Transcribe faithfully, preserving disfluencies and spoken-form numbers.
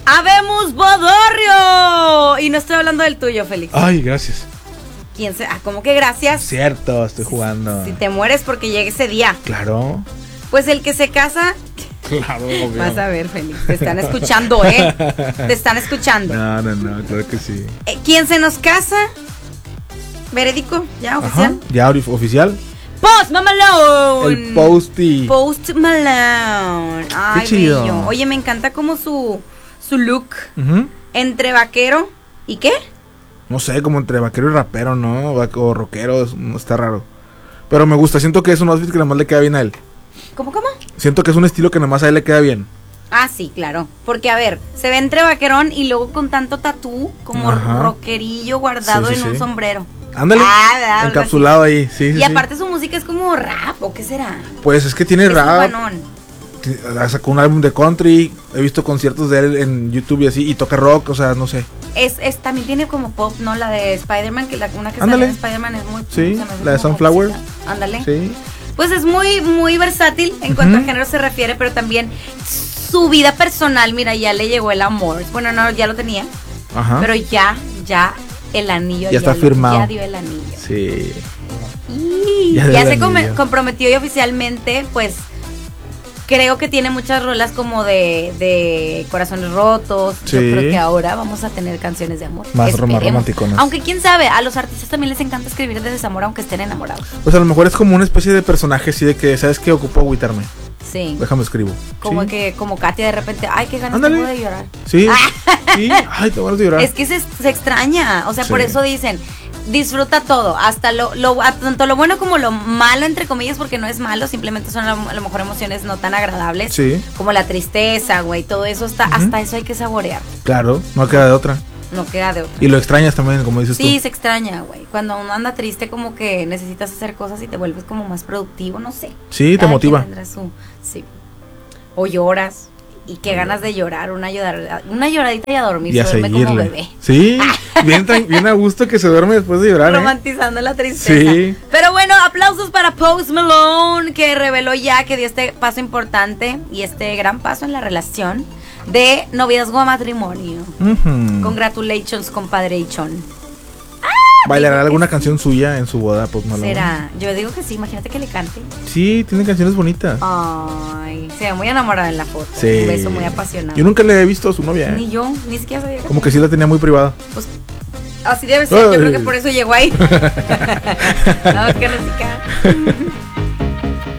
¡Habemos Bodorrio! Y no estoy hablando del tuyo, Félix. Ay, gracias. ¿Quién se... Ah, ¿cómo que gracias? Cierto, estoy jugando. Si te mueres porque llegue ese día. Claro. Pues el que se casa... Claro, obvio. Vas a ver, Félix, te están escuchando, ¿eh? Te están escuchando. No, no, no, claro que sí. Eh, ¿Quién se nos casa? Verédico, ya oficial. Ajá, ya oficial. Post Malone. El Posty. Post Malone. Ay, qué chido. bello. Oye, me encanta como su su look Uh-huh. entre vaquero y ¿qué? No sé, como entre vaquero y rapero, ¿no? O rockero, no está raro. Pero me gusta, siento que es un outfit que nada más le queda bien a él. ¿Cómo, cómo? Siento que es un estilo que nada más a él le queda bien. Ah, sí, claro. Porque, a ver, se ve entre vaquerón y luego con tanto tatú, como Ajá. rockerillo guardado Sí, sí, en un sí. sombrero. Ándale, Ah, ¿verdad? Algo encapsulado ahí, sí, Y sí, sí. aparte su música es como rap, ¿o qué será? Pues es que tiene Es un rap, panón. sacó un álbum de country, he visto conciertos de él en YouTube y así, y toca rock, o sea, no sé. Es, es, también tiene como pop, ¿no? La de Spider-Man, que la, una que Ándale. sale de Spider-Man es muy... Sí, se me hace la de como Sunflower. popsita. Ándale. Sí. Pues es muy, muy versátil en cuanto Ujú. a género se refiere, pero también su vida personal, mira, ya le llegó el amor. Bueno, no, ya lo tenía, Ajá. pero ya, ya el anillo. Ya está lo- firmado. Ya dio el anillo. Sí. Y Ya ya, dio el se come- anillo. comprometió y oficialmente, pues, creo que tiene muchas rolas como de, de corazones rotos. Sí. Yo creo que ahora vamos a tener canciones de amor. Más Esperemos. románticonas. Aunque quién sabe, a los artistas también les encanta escribir de desamor aunque estén enamorados. Pues a lo mejor es como una especie de personaje así de que, ¿sabes qué? Ocupo agüitarme. Sí. Déjame escribo. Como Sí. que, como Katia de repente, ay, qué ganas Ándale. tengo de llorar. Sí. Sí. Ay, te van a llorar. Es que se, se extraña, o sea, Sí. por eso dicen, disfruta todo, hasta lo, lo a- tanto lo bueno como lo malo, entre comillas, porque no es malo, simplemente son a, a lo mejor emociones no tan agradables, Sí. como la tristeza, güey, todo eso, está, Ujú. hasta eso hay que saborear, Claro, no queda de otra. no queda de otra. Y lo extrañas también, como dices Sí, tú. se extraña, güey, cuando uno anda triste como que necesitas hacer cosas y te vuelves como más productivo, no sé. Sí, te Cada motiva. quien tendrá su- sí. O lloras. Y qué ganas de llorar, una llorar, una lloradita y a dormir, Y a se duerme como seguirle. bebé. Sí, bien, tran- bien a gusto que se duerme después de llorar, ¿eh? Romantizando la tristeza. Sí. Pero bueno, aplausos para Post Malone, que reveló ya que dio este paso importante y este gran paso en la relación de noviazgo a matrimonio. Ujú. Congratulations, compadre Ichon. ¿Bailará digo que alguna sí. canción suya en su boda, Post Malone? Será, yo digo que sí, imagínate que le cante. Sí, tiene canciones bonitas. Ay, se ve muy enamorada en la foto. Sí. Un beso muy apasionado. Yo nunca le he visto a su novia, ¿eh? Ni yo, ni siquiera sabía. Como que sí la tenía muy privada. Pues así debe ser, yo Ay. creo que por eso llegó ahí. No, que no